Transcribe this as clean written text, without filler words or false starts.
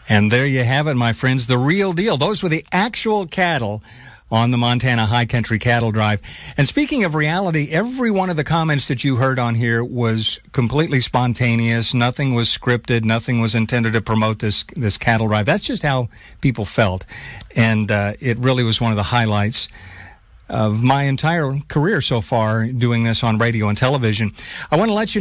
And there you have it, my friends, the real deal. Those were the actual cattle on the Montana High Country Cattle Drive. And speaking of reality, every one of the comments that you heard on here was completely spontaneous. Nothing was scripted. Nothing was intended to promote this cattle drive. That's just how people felt. And it really was one of the highlights of my entire career so far doing this on radio and television. I want to let you